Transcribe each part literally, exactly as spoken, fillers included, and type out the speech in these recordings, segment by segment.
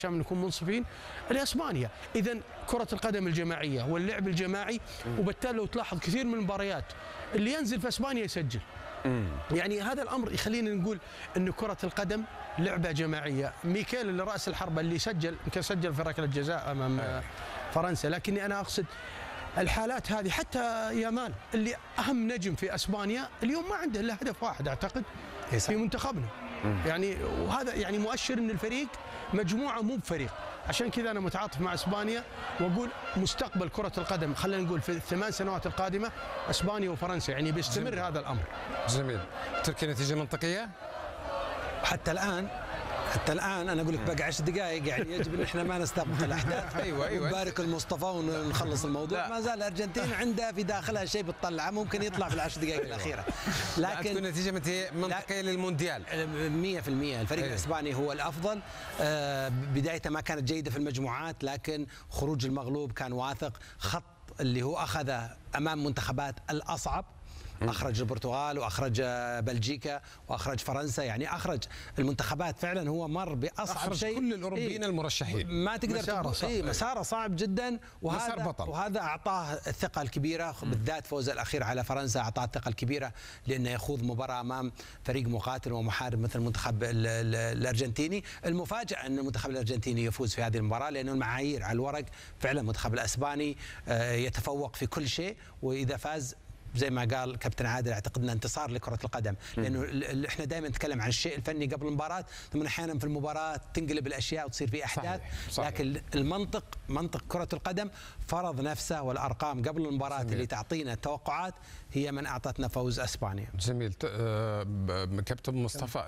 عشان نكون منصفين لاسبانيا. اذا كرة القدم الجماعية واللعب الجماعي، وبالتالي لو تلاحظ كثير من المباريات اللي ينزل في اسبانيا يسجل. يعني هذا الامر يخلينا نقول ان كرة القدم لعبة جماعية. ميكيل اللي راس الحربة اللي سجل يمكن سجل في ركلة جزاء امام فرنسا، لكني انا اقصد الحالات هذه. حتى يامال اللي اهم نجم في اسبانيا اليوم ما عنده الا هدف واحد اعتقد في منتخبنا. يعني وهذا يعني مؤشر ان الفريق مجموعه مو بفريق. عشان كذا انا متعاطف مع اسبانيا واقول مستقبل كره القدم خلينا نقول في الثمان سنوات القادمه اسبانيا وفرنسا، يعني بيستمر جميل. هذا الامر جميل. تركي نتيجه منطقيه حتى الان. حتى الان انا اقول لك باقي عشر دقائق، يعني يجب ان احنا ما نستبق الاحداث. ايوه ايوه نبارك المصطفى ونخلص الموضوع. لا. ما زال الارجنتين عندها في داخلها شيء بتطلعه ممكن يطلع في العشر دقائق الاخيره، لكن تكون نتيجه منطقيه للمونديال مئة بالمئة. الفريق أيوة. الاسباني هو الافضل. آه بدايته ما كانت جيده في المجموعات، لكن خروج المغلوب كان واثق. خط اللي هو اخذه امام منتخبات الاصعب، أخرج البرتغال وأخرج بلجيكا وأخرج فرنسا، يعني أخرج المنتخبات فعلا. هو مر بأصعب أخرج شيء. كل الأوروبيين إيه؟ المرشحين. ما تقدر مساره صعب. إيه مساره صعب جدا، وهذا بطل. وهذا أعطاه الثقة الكبيرة، بالذات فوزه الأخير على فرنسا أعطاه الثقة الكبيرة، لأنه يخوض مباراة أمام فريق مقاتل ومحارب مثل المنتخب الأرجنتيني. المفاجأة أن المنتخب الأرجنتيني يفوز في هذه المباراة، لأنه المعايير على الورق فعلا المنتخب الأسباني يتفوق في كل شيء، وإذا فاز زي ما قال كابتن عادل اعتقد انه انتصار لكره القدم، لانه احنا دائما نتكلم عن الشيء الفني قبل المباراه، ثم احيانا في المباراه تنقلب الاشياء وتصير في احداث. صحيح. صحيح. لكن المنطق منطق كره القدم فرض نفسه، والارقام قبل المباراه اللي تعطينا التوقعات هي من اعطتنا فوز اسبانيا. جميل. كابتن مصطفى،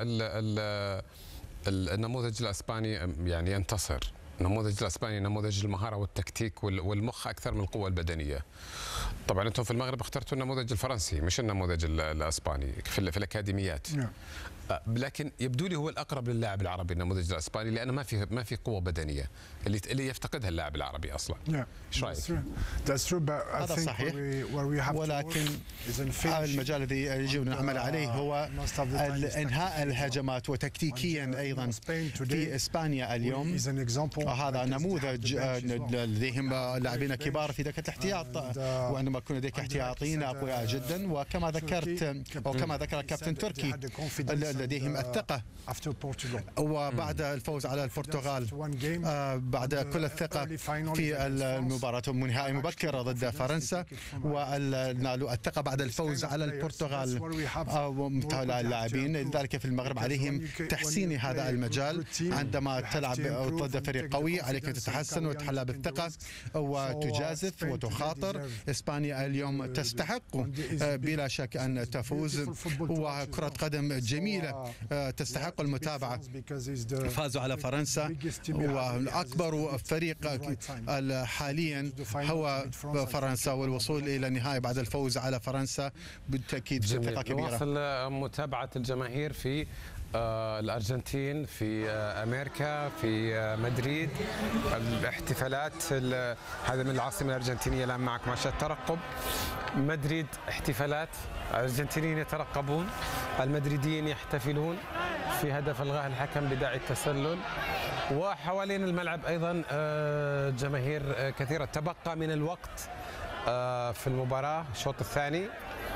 النموذج الاسباني يعني ينتصر. النموذج الاسباني نموذج المهاره والتكتيك والمخ اكثر من القوه البدنيه. طبعا انتم في المغرب اخترتوا النموذج الفرنسي مش النموذج الاسباني في, في الاكاديميات. نعم. لكن يبدو لي هو الاقرب للاعب العربي النموذج الاسباني، لانه ما في ما في قوه بدنيه اللي اللي يفتقدها اللاعب العربي اصلا. نعم. ايش رايك؟ هذا صحيح، ولكن المجال الذي يجب نعمل عليه هو انهاء الهجمات، وتكتيكيا ايضا في اسبانيا اليوم هذا نموذج لديهم لاعبين كبار في دكه الاحتياط، وعندما يكون لديك احتياطيين اقوياء جدا، وكما ذكرت وكما ذكر الكابتن تركي لديهم الثقة. وبعد الفوز على البرتغال، بعد كل الثقة في المباراة نهائي مبكرة ضد فرنسا، ونالوا الثقة بعد الفوز على البرتغال ومنتهى اللاعبين. لذلك في المغرب عليهم تحسين هذا المجال. عندما تلعب ضد فريق قوي عليك أن تتحسن وتحلى بالثقة وتجازف وتخاطر. إسبانيا اليوم تستحق بلا شك أن تفوز، وكرة قدم جميلة تستحق المتابعة. فازوا على فرنسا، وأكبر فريق حاليا هو فرنسا، والوصول إلى النهاية بعد الفوز على فرنسا بالتأكيد ثقة كبيرة. واصل متابعة الجماهير في الأرجنتين، في أمريكا، في مدريد، الاحتفالات. هذا من العاصمة الأرجنتينية الآن معك مع شاشة الترقب. مدريد احتفالات، الأرجنتينيين يترقبون، المدريديين يحتفلون في هدف الغاء الحكم بداعي التسلل، وحوالين الملعب أيضا جماهير كثيرة. تبقى من الوقت في المباراة الشوط الثاني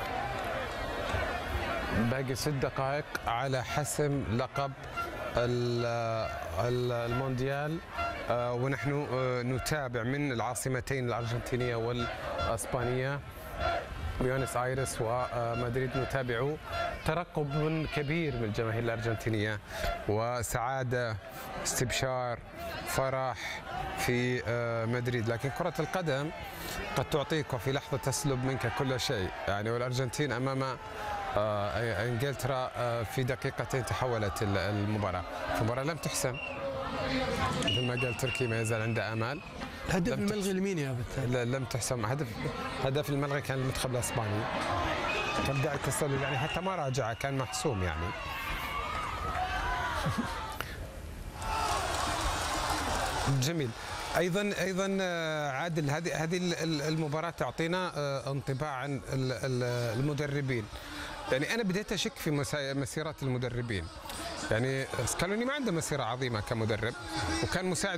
باقي ست دقائق على حسم لقب المونديال، ونحن نتابع من العاصمتين الأرجنتينية والإسبانية بيونس آيرس ومدريد. نتابع ترقب كبير من الجماهير الأرجنتينية، وسعادة، استبشار، فرح في مدريد. لكن كرة القدم قد تعطيك وفي لحظة تسلب منك كل شيء، يعني والأرجنتين أمام انجلترا في دقيقتين تحولت المباراة. المباراة لم تحسم مثل ما قال تركي، ما يزال عنده آمال. هدف الملغي لمين يا بالتالي؟ لم تحسم. هدف هدف الملغي كان المنتخب الاسباني، كان داعي التسلل، يعني حتى ما راجع، كان محسوم يعني. جميل. ايضا ايضا عادل، هذه هذه المباراة تعطينا انطباع عن المدربين. يعني انا بديت اشك في مسيرات المدربين. يعني سكالوني ما عنده مسيرة عظيمة كمدرب، وكان مساعد